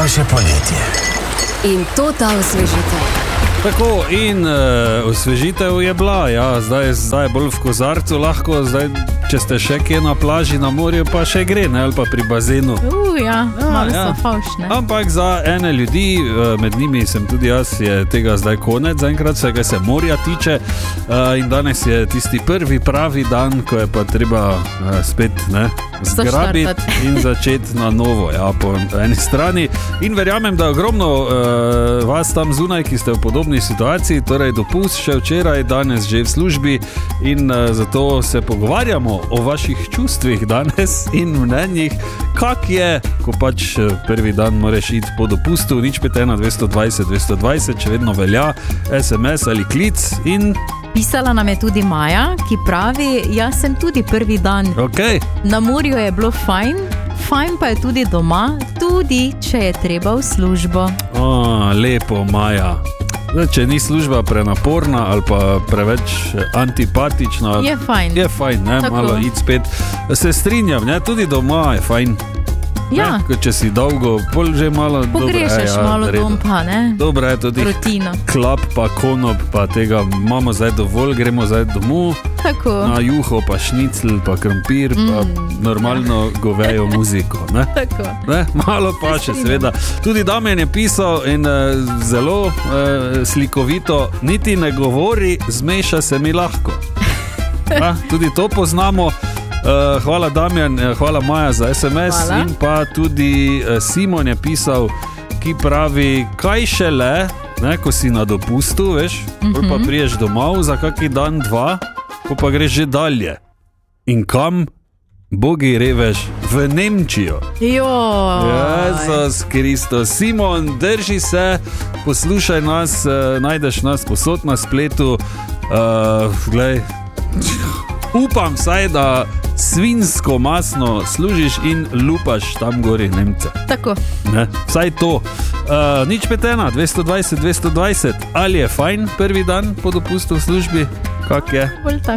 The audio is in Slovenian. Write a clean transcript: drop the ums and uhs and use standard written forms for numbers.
vaše poletje. In to ta osvežitev. Tako, in osvežitev je bila, ja, zdaj je bolj v kozarcu lahko, zdaj, če ste še kje na plaži, na morju, pa še gre, ne, ali pa pri bazenu. Malo so favšne. Ampak za ene ljudi, med njimi sem tudi jaz, je tega zdaj konec, zaenkrat vsega se morja tiče, in danes je tisti prvi pravi dan, ko je pa treba spet, ne, zgrabiti in začeti na novo, ja, po eni strani. In verjamem, da ogromno vas tam zunaj, ki ste v podobni situaciji, torej dopust še včeraj, danes že v službi, in zato se pogovarjamo o vaših čustvih danes in mnenjih, kak je, ko pač prvi dan moraš iti po dopustu. 051 220 220, če vedno velja, SMS ali klic. In pisala nam je tudi Maja, ki pravi, jaz sem tudi prvi dan. Okay. Na morju je bilo fajn pa je tudi doma, tudi če je treba v službo. Lepo, Maja. Če ni služba prenaporna ali pa preveč antipatična, je fajn, ne? Malo iti spet. Se strinjam, ne? Tudi doma je fajn. Ja. Če si dolgo, pol že malo pogrešaš malo dom pa, ne? Dobro je tudi rutino. Klap pa konop pa tega imamo zdaj dovolj, gremo zdaj domov. Tako. Na juho pa šnicl pa krompir pa normalno govejo muziko, ne? Tako. Ne? Malo pa še seveda. Tudi Damjan je pisal in zelo slikovito, niti ne govori, zmeša se mi lahko. Tudi to poznamo. Hvala Damjan, hvala Maja za SMS. Hvala. In pa tudi Simon je pisal, ki pravi, kaj šele, ne, ko si na dopustu, veš, pa priješ domov za kaki dan, dva, ko pa greš že dalje. In kam? Bogi reveš, v Nemčijo. Jezus Kristus. Simon, drži se, poslušaj nas, najdeš nas posod na spletu. Glej, upam vsaj, da svinjsko masno služiš in lupaš tam gori Nemce. Tako. Ne? Vsaj to. 051 220 220. Ali je fajn prvi dan po dopustu v službi? Kak je? Bolj tako.